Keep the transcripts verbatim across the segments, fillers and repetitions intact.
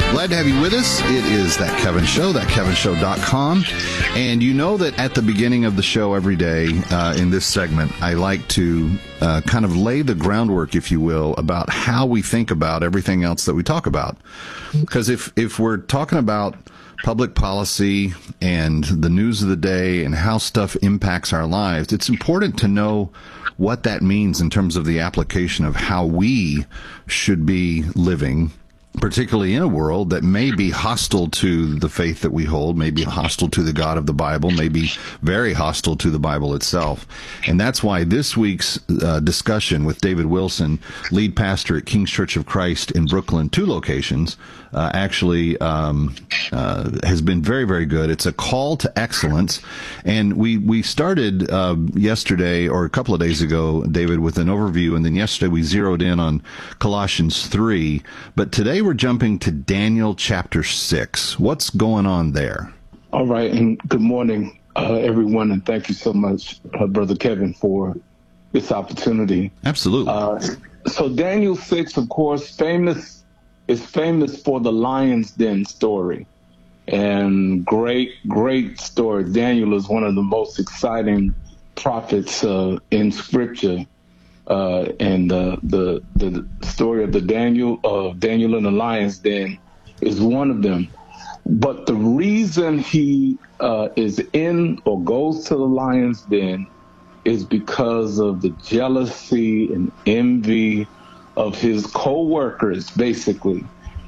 Glad to have you with us. It is That Kevin Show, that kevin show dot com. And you know that at the beginning of the show every day uh, in this segment, I like to uh, kind of lay the groundwork, if you will, about how we think about everything else that we talk about. Because if, if we're talking about public policy and the news of the day and how stuff impacts our lives, it's important to know what that means in terms of the application of how we should be living, particularly in a world that may be hostile to the faith that we hold, may be hostile to the God of the Bible, may be very hostile to the Bible itself. And that's why this week's uh, discussion with David Wilson, lead pastor at King's Church of Christ in Brooklyn, two locations, uh, actually um, uh, has been very, very good. It's a call to excellence. And we, we started uh, yesterday or a couple of days ago, David, with an overview. And then yesterday we zeroed in on Colossians three. But today we're jumping to Daniel chapter six. What's going on there? All right. And good morning, uh, everyone. And thank you so much, uh, Brother Kevin, for this opportunity. Absolutely. Uh, so Daniel six, of course, famous is famous for the Lion's Den story. And great, great story. Daniel is one of the most exciting prophets uh, in Scripture. Uh, and uh, the the story of the Daniel of Daniel in the Lion's Den is one of them. But the reason he uh, is in or goes to the Lion's Den is because of the jealousy and envy of his co-workers, basically.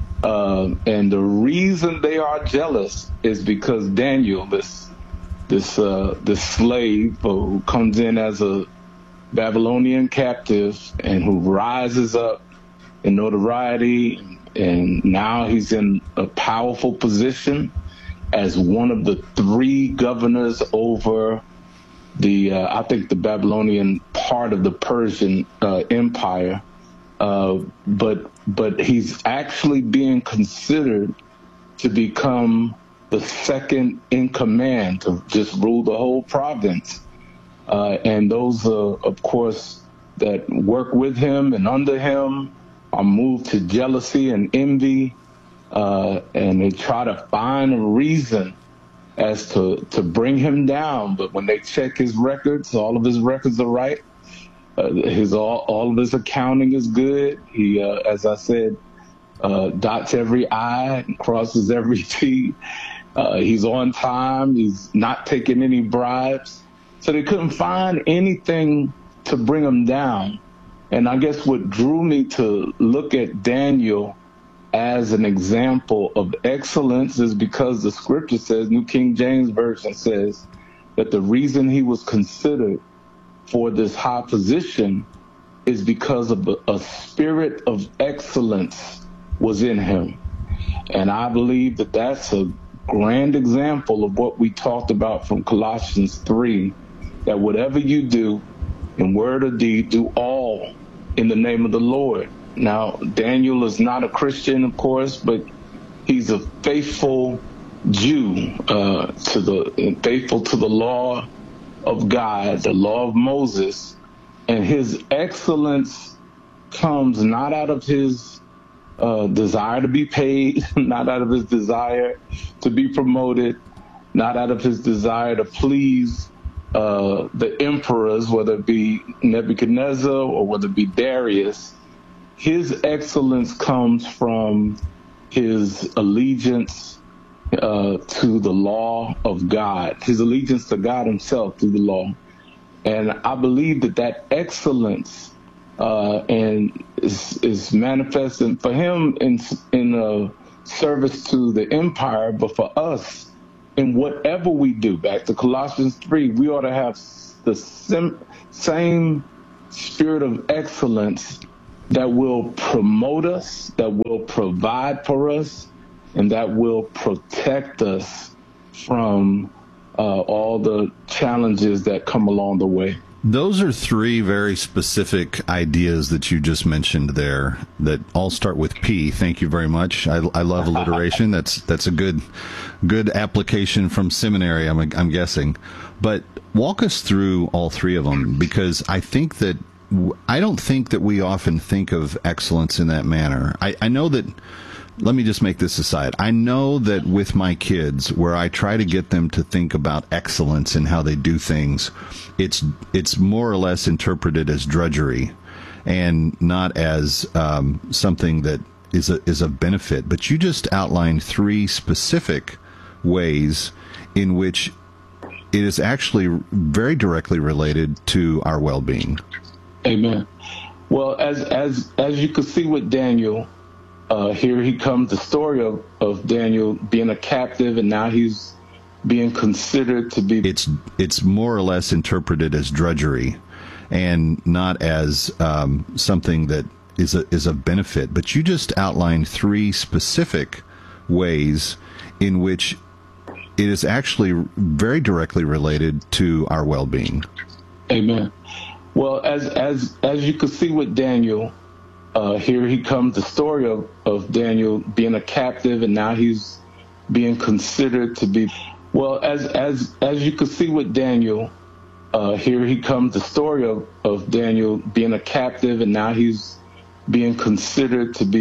Uh, and the reason they are jealous is because Daniel, this this uh, this slave who comes in as a Babylonian captive and who rises up in notoriety, and now he's in a powerful position as one of the three governors over the, uh, I think, the Babylonian part of the Persian uh, Empire. Uh, but but he's actually being considered to become the second in command to just rule the whole province. Uh, and those, uh, of course, that work with him and under him are moved to jealousy and envy, uh, and they try to find a reason as to, to bring him down. But when they check his records, all of his records are right. Uh, his all, all of his accounting is good. He, uh, as I said, uh, dots every I and crosses every T. Uh, he's on time. He's not taking any bribes. So they couldn't find anything to bring him down. And I guess what drew me to look at Daniel as an example of excellence is because the scripture says, New King James Version says, that the reason he was considered for this high position is because of a, a spirit of excellence was in him. And I believe that that's a grand example of what we talked about from Colossians three, that whatever you do in word or deed, do all in the name of the Lord. Now, Daniel is not a Christian, of course, but he's a faithful Jew, uh, to the faithful to the law of God, the law of Moses. And his excellence comes not out of his uh, desire to be paid, not out of his desire to be promoted, not out of his desire to please Uh, the emperors, whether it be Nebuchadnezzar or whether it be Darius. His excellence comes from his allegiance uh, to the law of God, his allegiance to God himself through the law. And I believe that that excellence uh, and is, is manifesting for him in, in a service to the empire, but for us, in whatever we do, back to Colossians three, we ought to have the sim- same spirit of excellence that will promote us, that will provide for us, and that will protect us from uh, all the challenges that come along the way. Those are three very specific ideas that you just mentioned there that all start with P. Thank you very much. I, I love alliteration. That's that's a good good application from seminary, I'm, I'm guessing. But walk us through all three of them, because I think that I don't think that we often think of excellence in that manner. I, I know that let me just make this aside. I know that with my kids, where I try to get them to think about excellence in how they do things, it's it's more or less interpreted as drudgery and not as um, something that is a, is of benefit. But you just outlined three specific ways in which it is actually very directly related to our well-being. Amen. Well, as as as you could see with Daniel, uh, here he comes, the story of, of Daniel being a captive, and now he's being considered to be. It's it's more or less interpreted as drudgery, and not as um, something that is a, is of benefit. But you just outlined three specific ways in which it is actually very directly related to our well-being. Amen. Well, as as as you could see with Daniel, uh, here he comes, the story of, of Daniel being a captive, and now he's being considered to be. Well, as as as you could see with Daniel, uh, here he comes, the story of, of Daniel being a captive, and now he's being considered to be